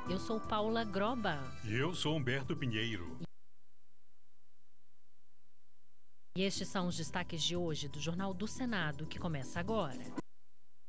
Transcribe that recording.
Eu sou Paula Groba. E eu sou Humberto Pinheiro. E estes são os destaques de hoje do Jornal do Senado, que começa agora.